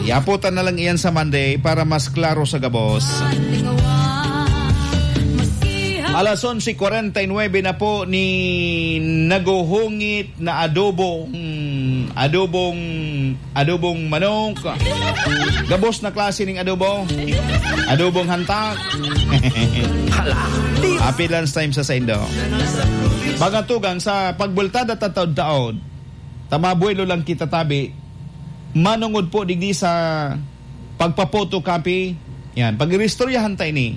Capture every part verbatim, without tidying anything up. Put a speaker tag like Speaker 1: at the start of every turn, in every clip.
Speaker 1: Iaputan na lang iyan sa Monday para mas klaro sa gabos. Alas onse kuwarenta y nueve na po ni naguhungit na adobong adobong adobong manok. Gabos na klase ning adobo. Adobong hantak. Happy lunch time sa Saindo. Bagatugang sa pagbultada ta taon-taon. Tamabuelo lang kita tabi. Manungod po digdi sa pagpa-photocopy. Yan, pag-restoryahan tayo ni.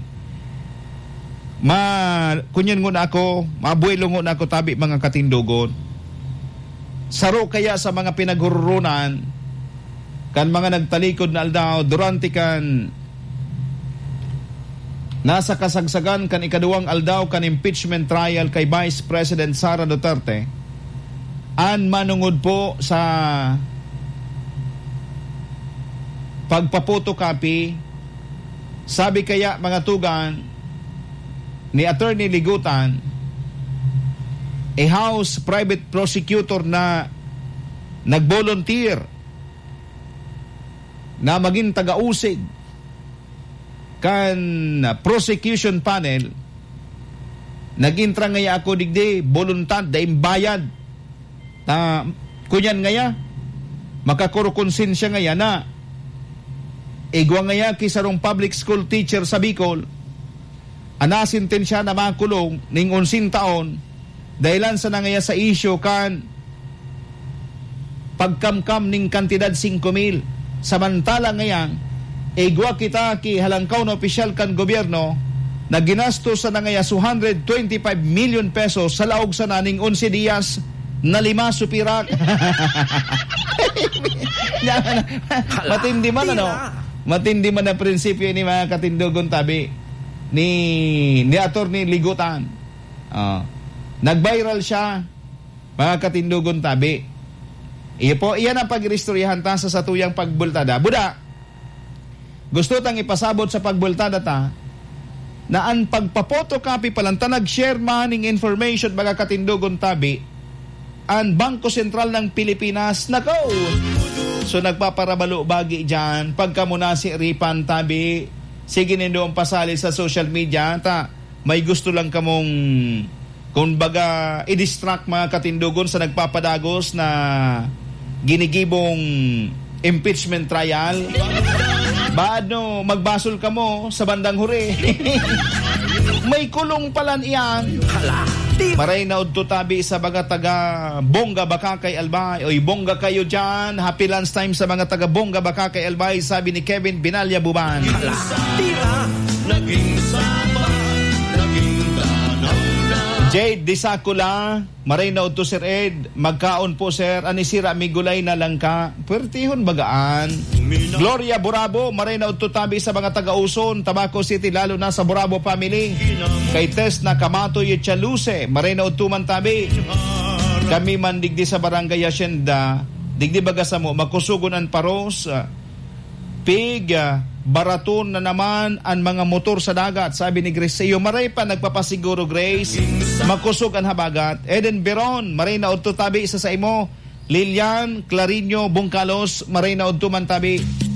Speaker 1: Ma kunyon ngun ako, mabuelo ngun ako tabi mga katindugon. Saro kaya sa mga pinaghurunan kan mga nagtalikod na aldaw durante kan nasa kasagsagan kan ikaduwang aldaw kan impeachment trial kay Vice President Sara Duterte. An manungod po sa pagpa-photocopy, sabi kaya mga tugan ni Attorney Ligutan, a House Private Prosecutor na nag-volunteer na maging taga-usig kan prosecution panel, nagintra ngaya ako digdi voluntad da imbayad na kunyan ngaya makakurukonsensya ngaya na igwa ngaya kisarong public school teacher sa Bicol anasintensya na makulong ning unsing taon dahilan sa nangaya sa isyo kan pagkamkam ning kantidad singko mil. Samantala ngayang igwa kita ki halangkaw na opisyal kan gobyerno na ginasto sa nangaya two hundred twenty-five million pesos sa laog sa naning onse diyas na lima supirak. Matindi man ano? Matindi man na prinsipyo ni mga katindugon tabi ni ni Attorney Ligutan. Uh, nag-viral siya mga katindugon tabi. Iyo po, iyan ang pag-restoryahan ta sa satuyang pagbultada. Buda, gusto tang ipasabot sa pagbultada ta na ang pagpa-photocopy palang ta nag-share maning information mga katindugon tabi ang Bangko Sentral ng Pilipinas. Nako! So nagpaparabalo bagi dyan pagka muna si Ripan tabi sige nindo ang pasali sa social media ta may gusto lang kamong kung baga i-distract mga katindugon sa nagpapadagos na ginigibong impeachment trial. Baano magbasol ka mo sa bandang huri. May kulong palan iyan. Maray na udto tabi sa mga taga Bongga Bakakay Albay. Oy, bongga kayo dyan. Happy lunch time sa mga taga Bongga Bakakay Albay, sabi ni Kevin Binalya Buban. Naging sama, naging Jade Disakula, maray na udto Sir Ed, magkaon po Sir, anisira migulay na lang ka, puwertihon bagaan. Gloria Borabo, maray na udto tabi sa mga taga-Uson, Tabaco City, lalo na sa Borabo family. Kay Tess na Kamatoy at Chaluse, maray na udto man tabi. Kami man digdi sa Barangay Hacienda, digdi baga sa mo, magkusugunan paros, uh, pig, uh, baraton na naman ang mga motor sa dagat, sabi ni Grace. Iyo maray pa nagpapasiguro Grace, makusog ang habagat. Eden Beron, maray na udto tabi isa sa imo. Lilian Clarinho Bungkalos, maray na udto man tabi.